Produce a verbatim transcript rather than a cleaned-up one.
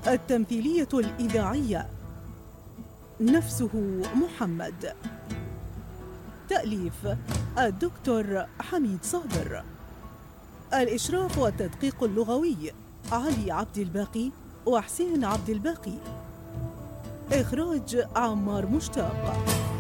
التمثيلية الإذاعية نفسه محمد. تأليف الدكتور حميد صابر. الإشراف والتدقيق اللغوي علي عبد الباقي وحسين عبد الباقي. إخراج عمار مشتاق.